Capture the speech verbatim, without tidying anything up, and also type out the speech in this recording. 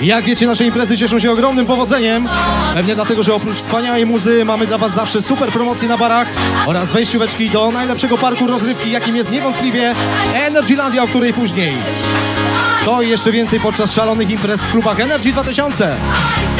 Jak wiecie, nasze imprezy cieszą się ogromnym powodzeniem. Pewnie dlatego, że oprócz wspaniałej muzy mamy dla was zawsze super promocje na barach oraz wejścióweczki do najlepszego parku rozrywki, jakim jest niewątpliwie Energylandia, o której później. To i jeszcze więcej podczas szalonych imprez w klubach Energy dwa tysiące.